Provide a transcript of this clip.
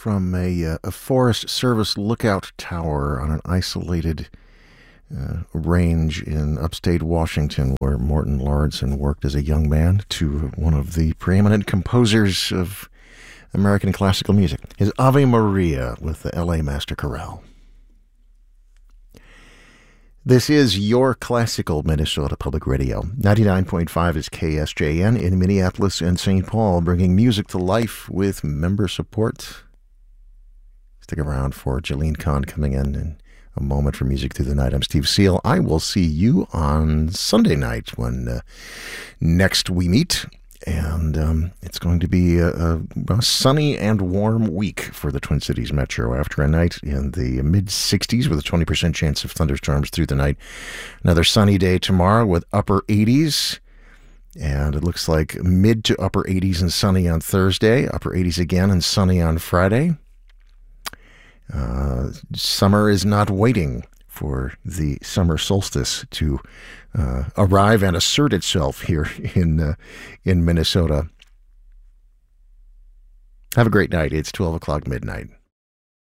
from a Forest Service lookout tower on an isolated range in upstate Washington, where Morton Lauridsen worked as a young man, to one of the preeminent composers of American classical music. His Ave Maria with the L.A. Master Chorale. This is your classical Minnesota Public Radio. 99.5 is KSJN in Minneapolis and St. Paul, bringing music to life with member support. Stick around for Jalene Kahn coming in a moment for Music Through the Night. I'm Steve Seal. I will see you on Sunday night when next we meet. And it's going to be a sunny and warm week for the Twin Cities Metro after a night in the mid-60s with a 20% chance of thunderstorms through the night. Another sunny day tomorrow with upper 80s. And it looks like mid to upper 80s and sunny on Thursday, upper 80s again and sunny on Friday. Summer is not waiting for the summer solstice to arrive and assert itself here in Minnesota. Have a great night. It's 12 o'clock midnight.